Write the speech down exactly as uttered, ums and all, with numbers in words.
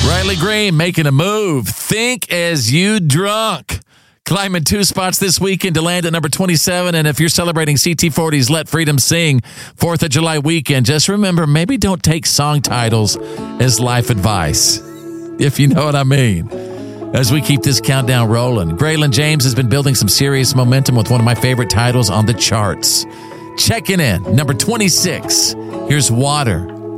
Riley Green making a move. Think as you drunk. Climbing two spots this weekend to land at number twenty-seven. And if you're celebrating C T forty's Let Freedom Sing fourth of July weekend, just remember, maybe don't take song titles as life advice, if you know what I mean. As we keep this countdown rolling, Graylin James has been building some serious momentum with one of my favorite titles on the charts. Checking in, number twenty-six. Here's Water.